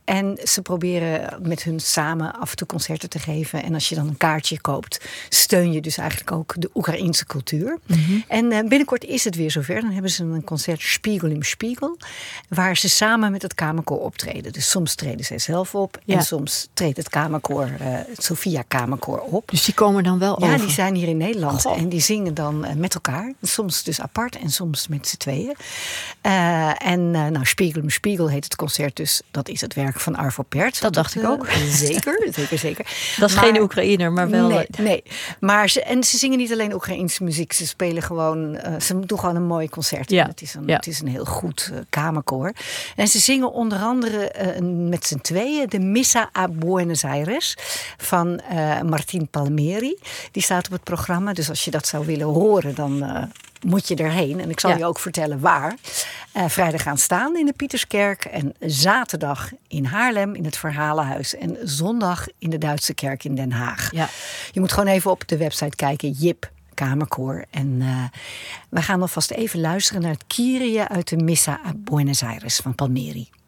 En ze proberen met hun samen af en toe concerten te geven. En als je dan een kaartje koopt, steun je dus eigenlijk ook de Oekraïense cultuur. Mm-hmm. En binnenkort is het weer zover. Dan hebben ze een concert Spiegel im Spiegel, waar ze samen met het Kamerkoor optreden. Dus soms treden zij zelf op en soms treedt het Kamerkoor, het Sophia Kamerkoor op. Dus die komen dan wel over? Ja, die zijn hier in Nederland. Goh. En die zingen dan met elkaar. Soms dus apart en soms met z'n tweeën. Spiegel im Spiegel heet het concert dus. Dat is het werk van Arvo Pärt. Dat dacht ik ook. Zeker. Dat is geen Oekraïner, maar wel... Nee. Maar ze zingen niet alleen Oekraïense muziek. Ze spelen gewoon... ze doen gewoon een mooi concert. Ja. Het is een heel goed kamerkoor. En ze zingen onder andere met z'n tweeën de Missa a Buenos Aires van Martin Palmieri. Die staat op het programma. Dus als je dat zou willen horen, dan moet je erheen. En ik zal je ook vertellen waar. Vrijdag gaan staan in de Pieterskerk. En zaterdag in Haarlem in het Verhalenhuis. En zondag in de Duitse kerk in Den Haag. Ja. Je moet gewoon even op de website kijken. Jip Kamerkoor. En we gaan alvast even luisteren naar het Kyrie uit de Missa a Buenos Aires van Palmieri.